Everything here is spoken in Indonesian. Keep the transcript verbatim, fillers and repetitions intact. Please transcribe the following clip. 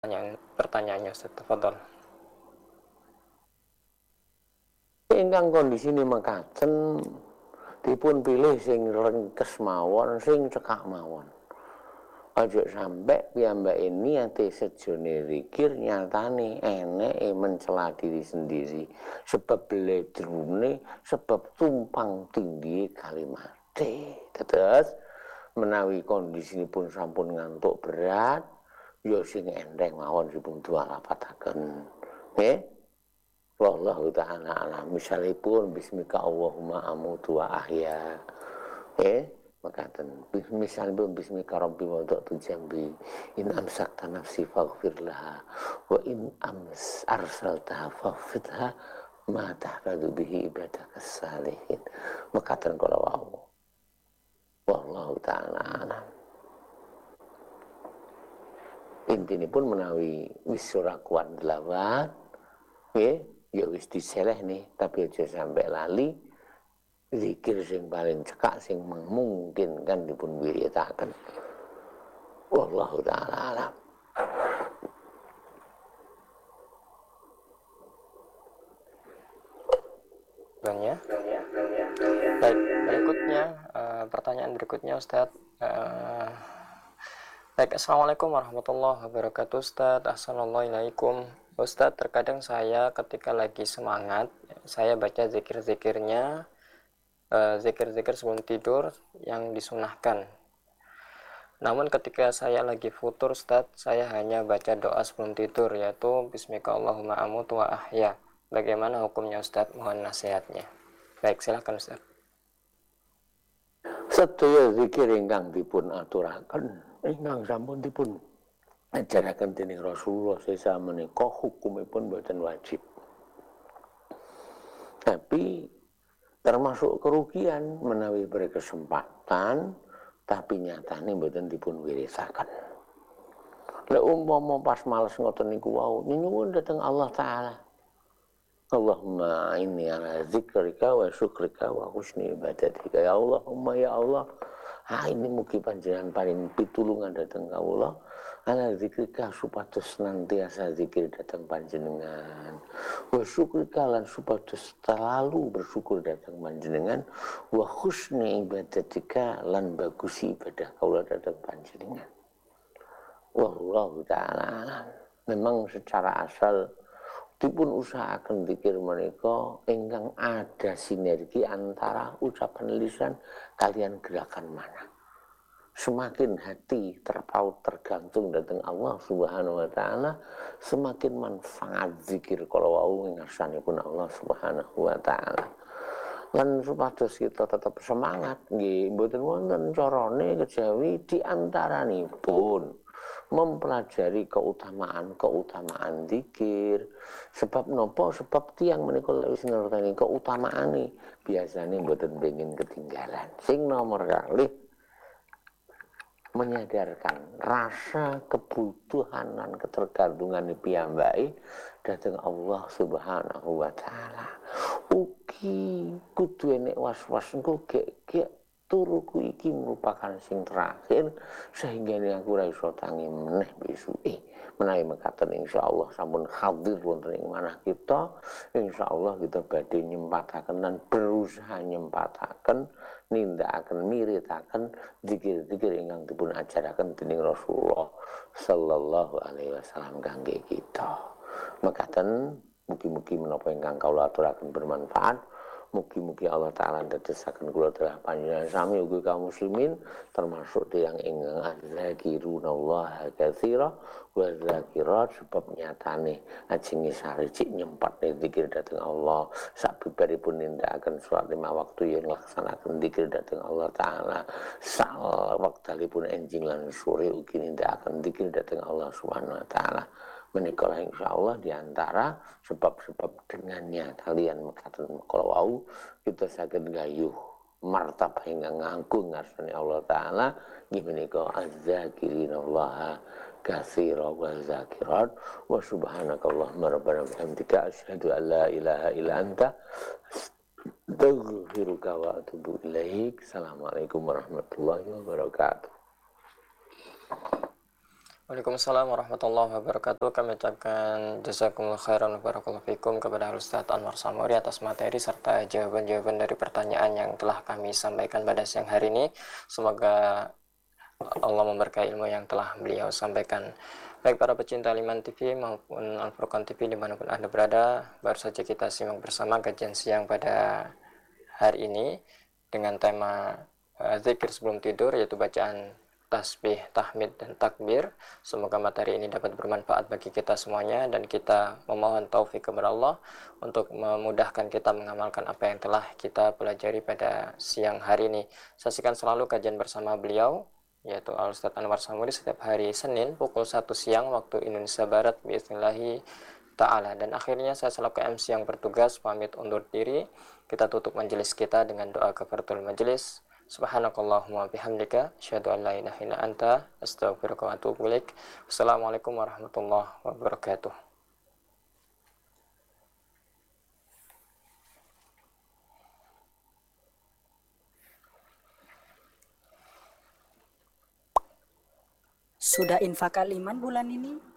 Pertanyaan, pertanyaannya Ustaz, tafadhol. Ingkang kondisi ini mekaten dipun pilih sing ringkes mawon, sing cekak mawon. Aja sampai piyambake niate sejone zikir nyatane eneke mencela diri sendiri sebab bledrune, sebab tumpang tindih kalimate. Terus menawi kondisinipun sampun ngantuk berat, ya sing enteng mawon dipun dualapataken. Nggih. Wallahu ta'ala alam. Misalipun bismika Allahumma amutu wa ahya. Eh, makaten misalipun bismika rabbi wada'tu jambi in amsakta nafsi faghfir laha wa in ams arsaltaha faghfirha ma tahfadzu bihi ibadaka salihin. Makaten kala wau. Wallahu ta'ala alam. Intinipun menawi wis ora kuat delawat, nggih, ya wis diseleh nih, tapi aja sampai lali zikir sing paling cekak sing memungkinkan dipun wiritaken. Wallahu ta'ala alam. Banyak. Baik, berikutnya uh, pertanyaan berikutnya Ustaz. Uh, baik, Assalamualaikum warahmatullahi wabarakatuh Ustaz. Assalamualaikum Ustaz, terkadang saya ketika lagi semangat, saya baca zikir-zikirnya, uh, zikir-zikir sebelum tidur yang disunahkan. Namun ketika saya lagi futur Ustaz, saya hanya baca doa sebelum tidur, yaitu Bismika Allahumma amutu wa ahya. Bagaimana hukumnya Ustaz? Mohon nasihatnya. Baik, silakan Ustaz. Sedaya zikir ingkang dipun aturaken, ingkang sampun dipun ajaraken dening Rasulullah sesa menika hukumipun boten wajib. Tapi termasuk kerugian menawi berkesempatan tapi nyatane mboten dipun wiritaken. Lek umpama pas males ngoten niku wau, nyuwun dhateng Allah taala. Allahumma inni ala zikrika wa syukrika wa husni ibadatika. Ya Allahumma ya Allah, ha ini mugi panjenengan paring pitulungan dhateng kawula ala zikrika supados senantiasa zikir dhateng panjenengan. Wa syukrika lan supados selalu bersyukur dhateng panjenengan. Wa husni ibadatika lan bagusi ibadah kawula dhateng panjenengan. Wallahu ta'ala. Memang secara asal dipun usahaken zikir menika ingkang ada sinergi antara ucapan lisan kalian gerakan mana. Semakin hati terpaut tergantung dhateng Allah Subhanahu wa taala, semakin manfaat zikir kala wau ngarsanipun Allah Subhanahu wa taala. Lan supados kita tetap semangat nggih, mboten wonten carane kejawi di antaranipun mempelajari keutamaan-keutamaan zikir. Sebab nopo? Sebab tiang menika lek wis ngerteni keutamaane, biasane mboten pengin ketinggalan. Sing nomor kalih menyadarkan rasa kebutuhan dan ketergantungan piyambake dhateng Allah Subhanahu wa taala. Ugi kudu enek was-was engko gek-gek turuku iki merupakan sing terakhir sehingga ini aku ora iso tangi meneh besuke. Menawi mekaten insyaallah sampun hadir wonten ing manah kita, insyaallah kita badhe nyempataken dan berusaha nyempataken nindakaken miritaken zikir-zikir ingkang dipun ajaraken dening Rasulullah sallallahu alaihi wasallam kangge kita. Mekaten mugi-mugi menapa ingkang kawula aturaken bermanfaat. Mugi-mugi Allah Ta'ala ndadosaken kula dalah panjenengan sami ugi kaum muslimin termasuk tiyang ingkang adzzakirunallaha katsira wa dzakirat, sebab nyatane ajenge saricik nyempatne zikir dhateng Allah sabibaripun nindakaken salat lima waktu yen nglaksanakaken zikir dhateng Allah Ta'ala sak wektalipun enjing lan sore ugi nindakaken zikir dhateng Allah Subhanahu wa taala. Menika insyaallah diantara sebab-sebab dengannya kalian mekaten kala wau kita saged gayuh martabah ingkang agung ngarsane Allah taala nggih menika az-zakirinallaha katsira wa zakirat wa subhanakallahumma rabbana bihamdika asyhadu an la ilaha illa anta astaghfiruka wa atubu ilaik. Assalamualaikum warahmatullahi wabarakatuh. Waalaikumsalam warahmatullahi wabarakatuh. Kami ucapkan jazakumullah khairan wa barakallahu fikum kepada Ustaz Anwar Samuri atas materi serta jawaban-jawaban dari pertanyaan yang telah kami sampaikan pada siang hari ini. Semoga Allah memberkahi ilmu yang telah beliau sampaikan. Baik para pecinta Liman T V maupun Al Furqan T V dimanapun Anda berada, baru saja kita simak bersama kajian siang pada hari ini dengan tema uh, zikir sebelum tidur, yaitu bacaan tasbih, tahmid, dan takbir. Semoga materi ini dapat bermanfaat bagi kita semuanya dan kita memohon taufik kepada Allah untuk memudahkan kita mengamalkan apa yang telah kita pelajari pada siang hari ini. Saksikan selalu kajian bersama beliau, yaitu Al Ustaz Anwar Samuri, setiap hari Senin pukul satu siang waktu Indonesia Barat biidznillahi ta'ala. Dan akhirnya saya selaku M C yang bertugas pamit undur diri. Kita tutup majelis kita dengan doa kafaratul majelis. Subhanakallahumma bihamdika asyhadu an la ilaha illa anta astaghfiruka wa atubu ilaik. Wassalamualaikum warahmatullahi wabarakatuh. Sudah infak kaliman bulan ini?